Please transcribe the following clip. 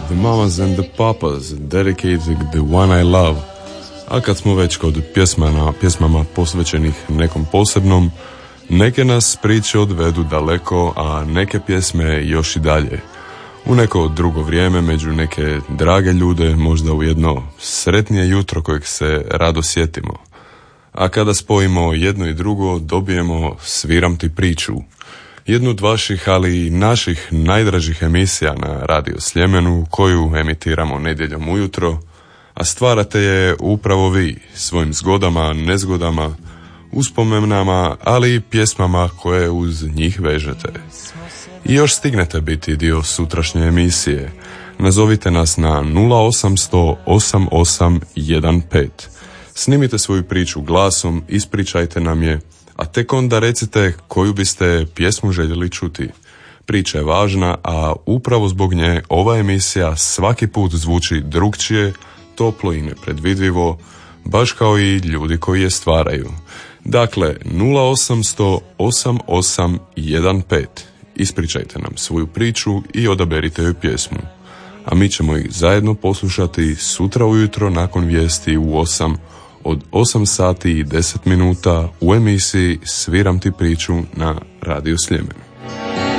The Mamas and the Papas, Dedicated the One I Love. A kad smo već kod pjesmama posvećenih nekom posebnom, neke nas priče odvedu daleko, a neke pjesme još i dalje. U neko drugo vrijeme, među neke drage ljude, možda u jedno sretnije jutro kojeg se rado sjetimo. A kada spojimo jedno i drugo, dobijemo Sviram ti priču. Jednu od vaših, ali i naših najdražih emisija na Radio Sljemenu, koju emitiramo nedjeljom ujutro, a stvarate je upravo vi, svojim zgodama, nezgodama, uspomenama, ali i pjesmama koje uz njih vežete. I još stignete biti dio sutrašnje emisije. Nazovite nas na 0800 8815. Snimite svoju priču glasom, ispričajte nam je, a tek onda recite koju biste pjesmu željeli čuti. Priča je važna, a upravo zbog nje ova emisija svaki put zvuči drukčije, toplo i nepredvidljivo, baš kao i ljudi koji je stvaraju. Dakle, 0800 8815. Ispričajte nam svoju priču i odaberite joj pjesmu. A mi ćemo ih zajedno poslušati sutra ujutro nakon vijesti u 8 od 8 sati i 10 minuta u emisiji Sviram ti priču na Radio Sljemenu.